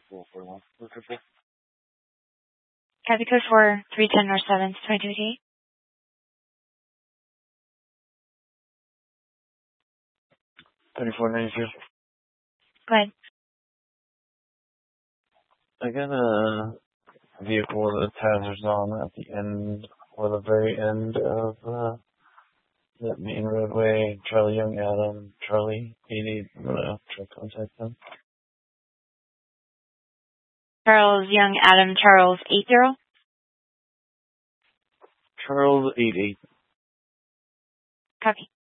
441. Copy code for 310 North 7th, 2288. 3492. Go ahead. I got a vehicle with its hazards on at the end, or the very end of that main roadway. Charlie Young Adam, Charlie 88. I'm gonna try to contact them. Charles Young Adam Charles 80. Charles 88. Copy.